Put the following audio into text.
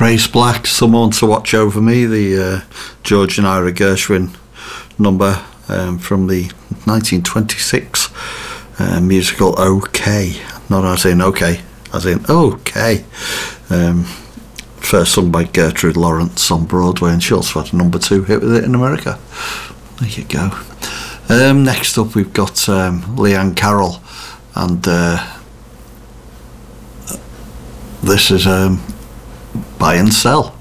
Grace Black, Someone to Watch Over Me, the George and Ira Gershwin number from the 1926 musical OK. Not as in OK, as in OK. First sung by Gertrude Lawrence on Broadway, and she also had a number 2 hit with it in America. There you go. Next up we've got Leanne Carroll, and this is Buy and Sell.